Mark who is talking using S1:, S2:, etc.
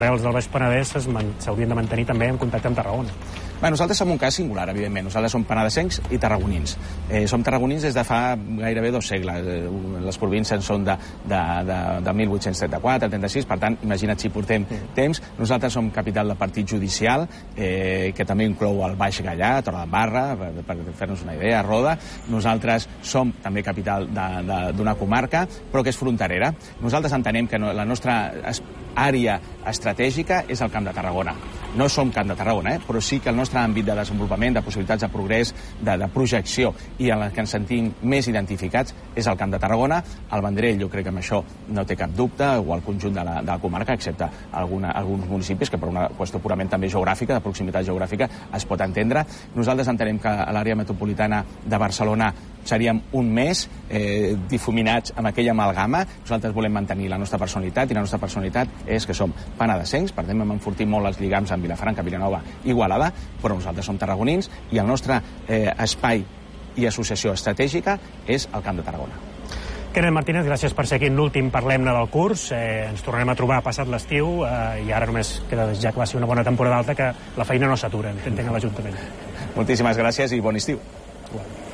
S1: Els del Baix Penedès s'haurien de mantenir també en contacte amb Tarragona.
S2: Nosaltres som un cas singular, evidentment. Nosaltres som penedesencs i tarragonins. Som tarragonins des de fa gairebé 2 segles. Les províncies són de 1834-36, per tant, imagina't si portem temps. Nosaltres som capital de partit judicial, que també inclou el Baix Gallà, Torredembarra, per fer-nos una idea, Roda. Nosaltres som també capital d'una comarca, però que és fronterera. Nosaltres entenem que la nostra àrea estratègica és el Camp de Tarragona. No som Camp de Tarragona, però sí que el nostre àmbit de desenvolupament, de possibilitats de progrés, de projecció i en el que ens sentim més identificats és el Camp de Tarragona. El Vendrell, jo crec que amb això no té cap dubte, o el conjunt de la comarca, excepte alguns municipis que per una qüestió purament també geogràfica, de proximitat geogràfica, es pot entendre. Nosaltres entenem que a l'àrea metropolitana de Barcelona seríem un mes difuminats amb aquella amalgama. Nosaltres volem mantenir la nostra personalitat, i la nostra personalitat és que som penedesencs, per tant hem enfortit molt els lligams amb Vilafranca, Vilanova i Igualada, però nosaltres som tarragonins i el nostre espai i associació estratègica és el Camp de Tarragona.
S1: Kenneth Martínez, gràcies per ser aquí en l'últim Parlem-ne del curs. Ens tornarem a trobar passat l'estiu i ara només queda desitjar que va ser una bona temporada alta, que la feina no s'atura, entenc, a l'Ajuntament.
S2: Moltíssimes gràcies i bon estiu.